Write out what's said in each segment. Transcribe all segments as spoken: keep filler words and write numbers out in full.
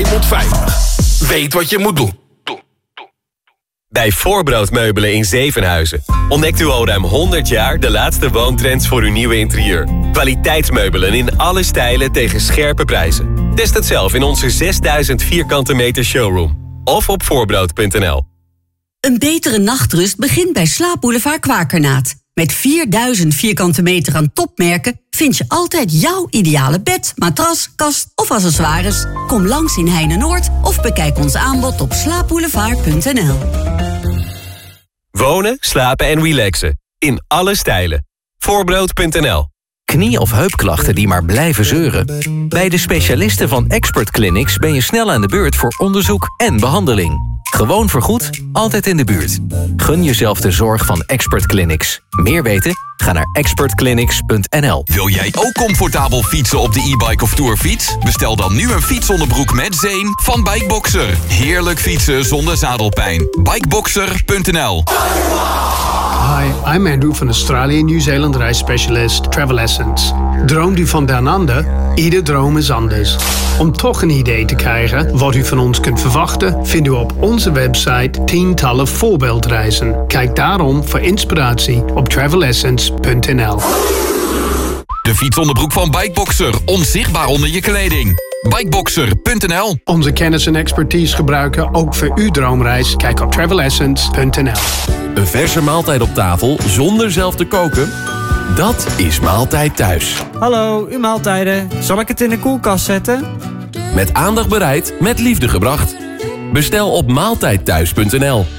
voelt veilig. Weet wat je moet doen. Bij Voorbrood Meubelen in Zevenhuizen ontdekt u al ruim honderd jaar de laatste woontrends voor uw nieuwe interieur. Kwaliteitsmeubelen in alle stijlen tegen scherpe prijzen. Test het zelf in onze zesduizend vierkante meter showroom. Of op voorbrood punt n l. Een betere nachtrust begint bij Slaapboulevard Kwakernaat. Met vierduizend vierkante meter aan topmerken vind je altijd jouw ideale bed, matras, kast of accessoires. Kom langs in Heine-Noord of bekijk ons aanbod op slaapboulevard punt n l. Wonen, slapen en relaxen. In alle stijlen. voorbrood punt n l. Knie- of heupklachten die maar blijven zeuren? Bij de specialisten van Expert Clinics ben je snel aan de beurt voor onderzoek en behandeling. Gewoon vergoed, altijd in de buurt. Gun jezelf de zorg van Expert Clinics. Meer weten? Ga naar expert clinics punt n l. Wil jij ook comfortabel fietsen op de e-bike of tourfiets? Bestel dan nu een fietsonderbroek met zeem van Bikeboxer. Heerlijk fietsen zonder zadelpijn. bikeboxer punt n l. Hi, I'm Andrew van Australië en Nieuw-Zeeland reisspecialist Travel Essence. Droomt u van Down Under? Ieder droom is anders. Om toch een idee te krijgen wat u van ons kunt verwachten, vindt u op onze website tientallen voorbeeldreizen. Kijk daarom voor inspiratie op travel essence punt n l. De fietsonderbroek van Bikeboxer. Onzichtbaar onder je kleding. bikeboxer punt n l. Onze kennis en expertise gebruiken ook voor uw droomreis. Kijk op travel essence punt n l. Een verse maaltijd op tafel zonder zelf te koken? Dat is Maaltijd Thuis. Hallo, uw maaltijden. Zal ik het in de koelkast zetten? Met aandacht bereid, met liefde gebracht. Bestel op maaltijd thuis punt n l.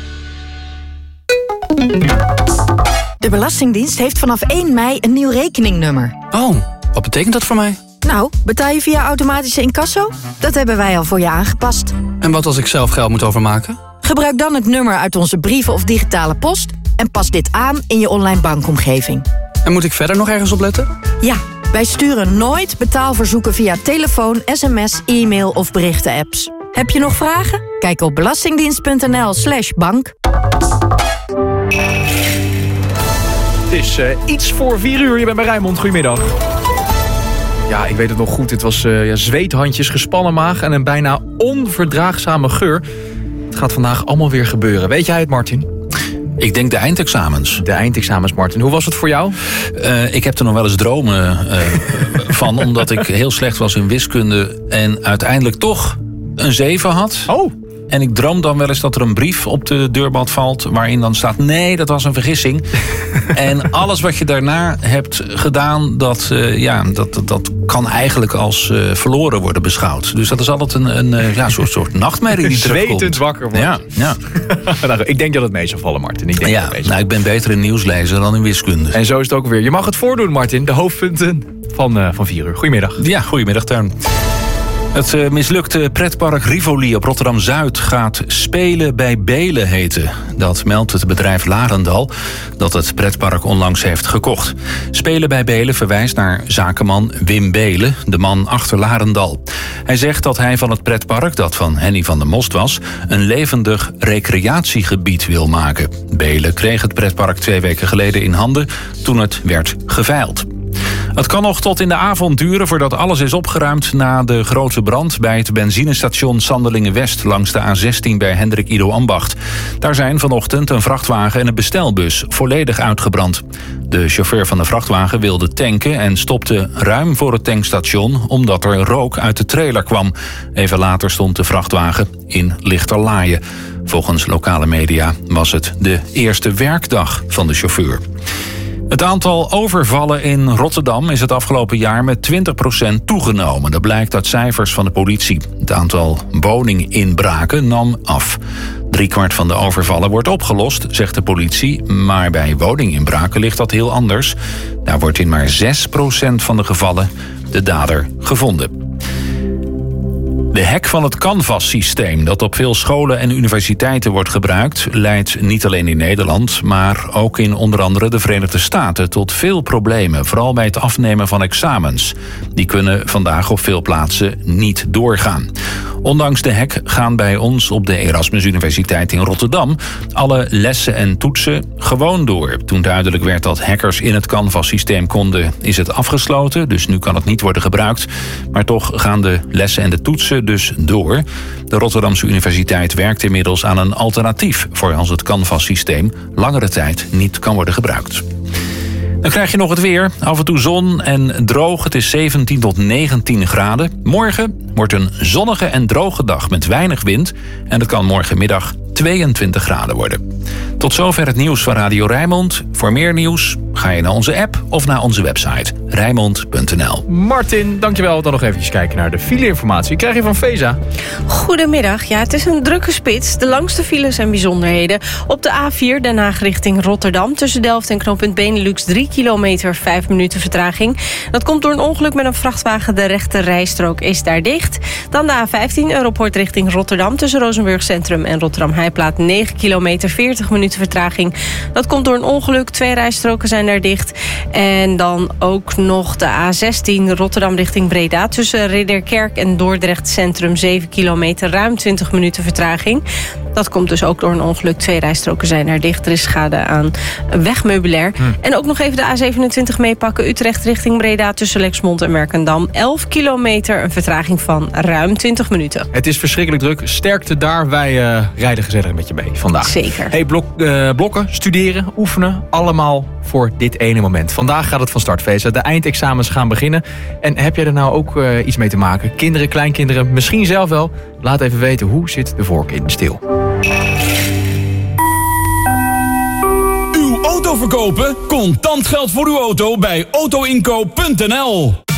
De Belastingdienst heeft vanaf één mei een nieuw rekeningnummer. Oh, wat betekent dat voor mij? Nou, betaal je via automatische incasso? Dat hebben wij al voor je aangepast. En wat als ik zelf geld moet overmaken? Gebruik dan het nummer uit onze brieven of digitale post en pas dit aan in je online bankomgeving. En moet ik verder nog ergens op letten? Ja, wij sturen nooit betaalverzoeken via telefoon, sms, e-mail of berichten-apps. Heb je nog vragen? Kijk op belastingdienst punt n l slash bank. Het is uh, iets voor vier uur. Je bent bij Rijnmond. Goedemiddag. Ja, ik weet het nog goed. Dit was uh, ja, zweethandjes, gespannen maag en een bijna onverdraagzame geur. Het gaat vandaag allemaal weer gebeuren. Weet jij het, Martin? Ik denk de eindexamens. De eindexamens, Martin. Hoe was het voor jou? Uh, ik heb er nog wel eens dromen uh, van, omdat ik heel slecht was in wiskunde en uiteindelijk toch een zeven had. Oh. En ik droom dan wel eens dat er een brief op de deurbad valt waarin dan staat: nee, dat was een vergissing. En alles wat je daarna hebt gedaan, dat, uh, ja, dat, dat, dat kan eigenlijk als uh, verloren worden beschouwd. Dus dat is altijd een, een uh, ja, soort, soort nachtmerrie die terugkomt. Zwetend wakker wordt. Ja, ja. Nou, ik denk dat het mee zal vallen, Martin. Ik, denk ja, dat het nou, ik ben beter in nieuws lezen dan in wiskunde. En zo is het ook weer. Je mag het voordoen, Martin. De hoofdpunten van, uh, van vier uur. Goedemiddag. Ja, goedemiddag, Tuin. Het uh, mislukte pretpark Rivoli op Rotterdam-Zuid gaat Spelen bij Belen heten. Dat meldt het bedrijf Larendal, dat het pretpark onlangs heeft gekocht. Spelen bij Belen verwijst naar zakenman Wim Belen, de man achter Larendal. Hij zegt dat hij van het pretpark, dat van Henny van der Most was, een levendig recreatiegebied wil maken. Belen kreeg het pretpark twee weken geleden in handen toen het werd geveild. Het kan nog tot in de avond duren voordat alles is opgeruimd na de grote brand bij het benzinestation Sandelingen-West langs de A zestien bij Hendrik Ido Ambacht. Daar zijn vanochtend een vrachtwagen en een bestelbus volledig uitgebrand. De chauffeur van de vrachtwagen wilde tanken en stopte ruim voor het tankstation omdat er rook uit de trailer kwam. Even later stond de vrachtwagen in Lichterlaaien. Volgens lokale media was het de eerste werkdag van de chauffeur. Het aantal overvallen in Rotterdam is het afgelopen jaar met twintig procent toegenomen. Dat blijkt uit cijfers van de politie. Het aantal woninginbraken nam af. Driekwart van de overvallen wordt opgelost, zegt de politie. Maar bij woninginbraken ligt dat heel anders. Daar wordt in maar zes procent van de gevallen de dader gevonden. De hack van het Canvas-systeem, dat op veel scholen en universiteiten wordt gebruikt, leidt niet alleen in Nederland, maar ook in onder andere de Verenigde Staten tot veel problemen, vooral bij het afnemen van examens. Die kunnen vandaag op veel plaatsen niet doorgaan. Ondanks de hack gaan bij ons op de Erasmus Universiteit in Rotterdam alle lessen en toetsen gewoon door. Toen duidelijk werd dat hackers in het Canvas-systeem konden, is het afgesloten, dus nu kan het niet worden gebruikt. Maar toch gaan de lessen en de toetsen moeten dus door. De Rotterdamse Universiteit werkt inmiddels aan een alternatief voor als het Canvas-systeem langere tijd niet kan worden gebruikt. Dan krijg je nog het weer. Af en toe zon en droog. Het is zeventien tot negentien graden. Morgen wordt een zonnige en droge dag met weinig wind. En het kan morgenmiddag tweeëntwintig graden worden. Tot zover het nieuws van Radio Rijnmond. Voor meer nieuws ga je naar onze app of naar onze website rijnmond punt n l. Martin, dankjewel. Dan nog eventjes kijken naar de file-informatie. Krijg je van Feza. Goedemiddag. Ja, het is een drukke spits. De langste files en bijzonderheden. Op de A vier Den Haag richting Rotterdam. Tussen Delft en knooppunt Benelux drie kilometer, vijf minuten vertraging. Dat komt door een ongeluk met een vrachtwagen. De rechte rijstrook is daar dicht. Dan de A vijftien Europoort richting Rotterdam. Tussen Rozenburg Centrum en Rotterdam Heijplaat negen kilometer, veertig minuten vertraging. Dat komt door een ongeluk. Twee rijstroken zijn daar dicht. En dan ook nog de A zestien Rotterdam richting Breda. Tussen Ridderkerk en Dordrecht Centrum zeven kilometer, ruim twintig minuten vertraging. Dat komt dus ook door een ongeluk. Twee rijstroken zijn daar dicht. Er is schade aan wegmeubilair. Hm. En ook nog even de A zevenentwintig meepakken. Utrecht richting Breda tussen Lexmond en Merkendam. elf kilometer, een vertraging van ruim twintig minuten. Het is verschrikkelijk druk. Sterkte daar. Wij uh, rijden gezellig met je mee vandaag. Zeker. Hey, blok, uh, blokken, studeren, oefenen. Allemaal voor dit ene moment. Vandaag gaat het van start, Feza. De eindexamens gaan beginnen. En heb jij er nou ook uh, iets mee te maken? Kinderen, kleinkinderen, misschien zelf wel? Laat even weten, hoe zit de vork in stil? Uw auto verkopen? Contant geld voor uw auto bij auto inkoop punt n l.